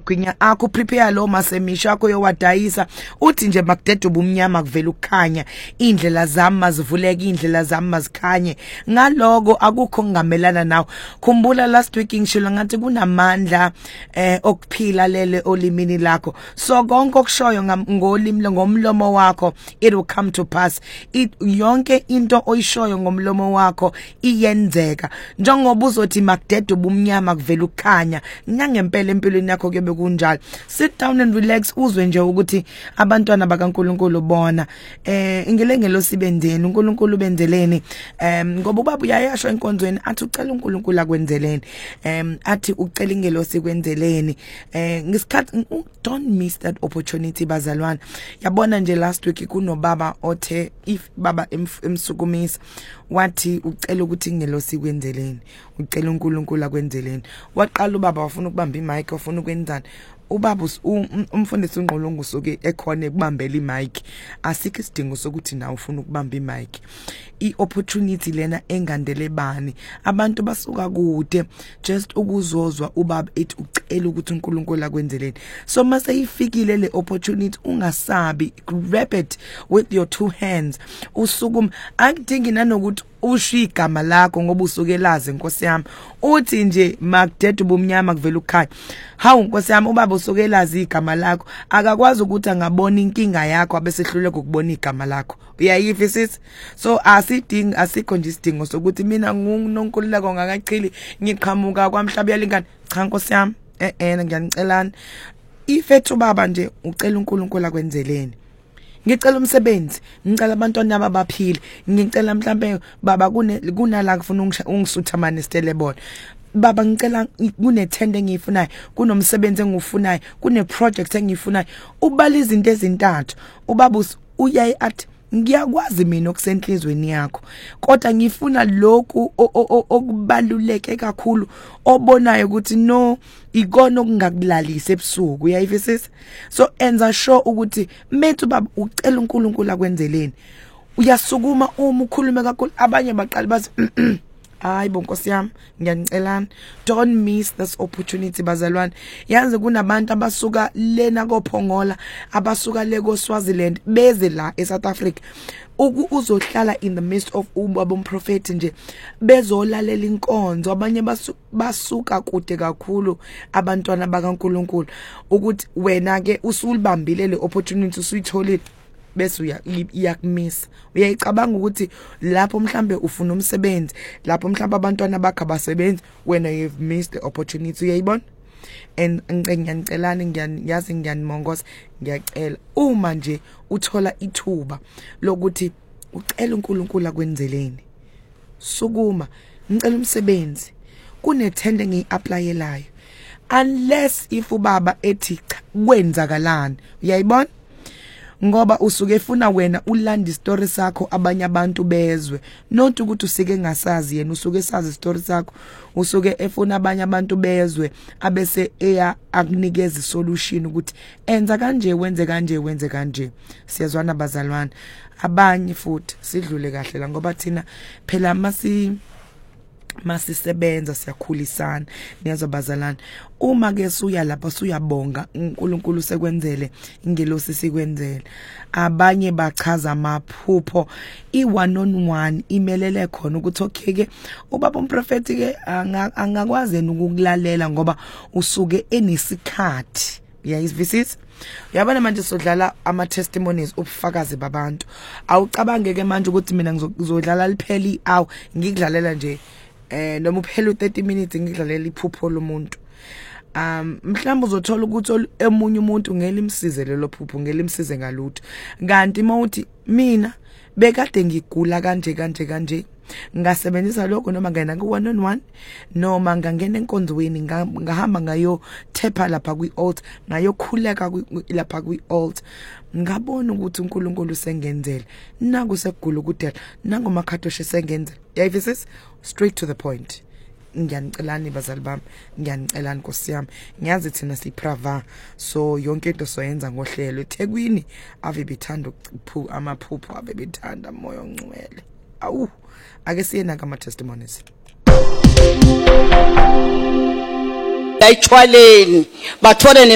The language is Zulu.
magwinya akho prepare lo masemisha akho yowadayisa uthi nje makudede ubumnyama kuvela ukukhanya indlela zami mazivuleke indlela zami mazikhanye ngaloko akukho kungamelana nawe khumbula last week ngishilo ngathi kunamandla okuphila lele olimini lakho so konke okushoyo ngolimi ngomlomo wakho it will come to pass yonke into oyishoyo ngomlomo wakho iyenzeka njengoba uzothi makudede ubumnyama kuvela ukukhanya ngangempela empilweni yakho kube kunjalo sit down and relax uzwe nje ukuthi abantwana bakaNkuluNkulu bona ingelengelo sibendeni uNkulunkulu benzeleni ngoba ubaba uyayasho enkonzweni athi ucela uNkulunkulu akwenzeleni athi ucela ingelo sikwenzeleni ngesikhathi don't miss that opportunity bazalwane yabona nje last week kunobaba othe if baba emsukumisa wathi ucela ukuthi ingelo sikwenzeleni ucela uNkulunkulu akwenzeleni waqala ubaba wafuna ukubamba imic wafuna ukwenzana ubaba umfundisi uNqolungu soke ekhona ekubambela imic asikho isidingo sokuthi nawe ufuna ukubamba imic iopportunity lena engandele bani abantu basuka kude just ukuzozwa ubaba ethi ucela ukuthi uNkulunkulu akwenzeleni so mase ifikile le opportunity ungasabi grab it with your two hands usukuma angidingi nanokuthi usho igama lakho ngoba usuke lazi Nkosi yami uthi nje makudede ubumnyama kuvela ukukhanya hawu Nkosi yami ubaba usuke lazi igama lakho akakwazi ukuthi angabona inkinga yakho abesehluleka ukubona igama lakho uyayifisisa so asikho nje isidingo sokuthi mina nguNonkululeko ngakachili ngiqhamuka kwamhlaba yalingani cha Nkosi yami ngiyanicelana ifethu baba nje ucela uNkulunkulu akwenzeleni ngicela umsebenzi ngicela abantwana abaphile ngicela mhlambe baba kunala kufuna ungisuthamane stelebona baba ngicela kunethende engiyifunayo kunomsebenzi engifunayo kune project engiyifunayo ubala izinto ezintathu ubaba uyayi athi ngiyakwazi mina okusenhlizweni yakho kodwa ngifuna lokhu okubaluleke kakhulu obonayo ukuthi no ikona okungakulalisa ebusuku uyayifisisa so enza sure ukuthi methu baba ucela uNkulunkulu akwenzeleni uyasukuma uma ukhulume kakhulu abanye baqala bathi hayi bonkosi yami ngiyanicelana don't miss this opportunity bazalwane yazi kunabantu abasuka lena koPhongola abasuka le koSwaziland beze la eSouth Africa uzohlala in the midst of ubaba umprofeti nje bezolalela inkonzo abanye basuka kude kakhulu abantwana bakaNkulunkulu ukuthi wena ke usulibambile le opportunity usuyitholile bese uyakumisa uyayicabanga ukuthi lapho mhlambe ufuna umsebenzi lapho mhlambe abantwana bakho abasebenzi wena you've missed the opportunity uyayibona and ngiyacelana ngiyanimongoza ngiyacela uma nje uthola ithuba lokuthi ucela uNkulunkulu akwenzeleni sukuma ngicela umsebenzi kunethende ngiapplyelayo unless if ubaba ethi kwenzakalani uyayibona ngoba usuke efuna wena ulanda istory sakho abanye abantu bezwe not ukuthi usike ngasazi yena usuke esazi istory sakho usuke efuna abanye abantu bezwe abese akunikeza isolution ukuthi enza kanje wenze kanje siyazwana bazalwane abanye futhi sidlule kahle la ngoba thina phela masisebenza siyakhulisana niyazwa bazalwane uma ke suya lapha suyabonga uNkulunkulu sekwenzele ingelosi sikwenzele abanye bachaza amaphupho i1 on 1 imelele khona ukuthi okay ke ubaba umprofeti ke angakwazi ukukulalela ngoba usuke enesikhathi uyayizwisisa uyabona manje sodlala ama testimonies ubufakazi babantu awucabange ke manje ukuthi mina ngizodlala lipheli awu ngikudlalela nje noma uphela u30 minutes ngidlalela iphupho lomuntu mhlawumbe uzothola ukuthi emunye umuntu ngelimsize lelo phupho ngelimsize ngalutho kanti mawuthi mina bekade ngigula kanje ngasebenzisa lokho noma ngena ku1 on 1 noma ngangena enkonzweni ngahamba ngayo thepha lapha kwialt ngayokhuleka lapha kwialt ngabona ukuthi uNkulunkulu sengenzele nangu sekugula kudela nangu makhathoshe sengenzele yayifisisa straight to the point ngiyanicelani bazali bami ngiyanicelani Nkosi yami ngiyazi thina siprava so yonke into soyenza ngohlelo eThekwini ave bethanda amaphupho ave bethanda moya ongcwele awu ake siyena kama testimonies dayithwaleni bathole